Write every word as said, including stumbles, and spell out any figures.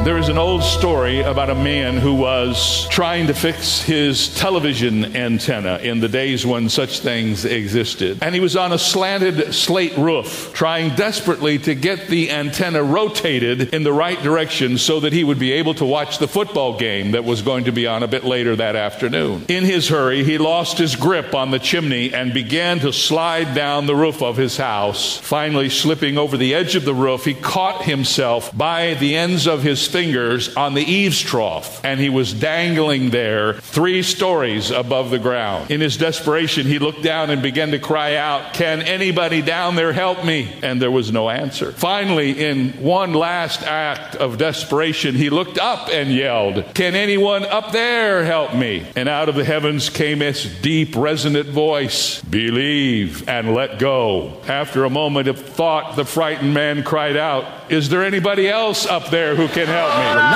There is an old story about a man who was trying to fix his television antenna in the days when such things existed. And he was on a slanted slate roof, trying desperately to get the antenna rotated in the right direction so that he would be able to watch the football game that was going to be on a bit later that afternoon. In his hurry, he lost his grip on the chimney and began to slide down the roof of his house. Finally, slipping over the edge of the roof, he caught himself by the ends of his fingers on the eaves trough, and he was dangling there three stories above the ground. In his desperation, he looked down and began to cry out, "Can anybody down there help me?" And there was no answer. Finally, in one last act of desperation, he looked up and yelled, "Can anyone up there help me?" And out of the heavens came its deep, resonant voice, "Believe and let go." After a moment of thought, the frightened man cried out, "Is there anybody else up there who can help me?"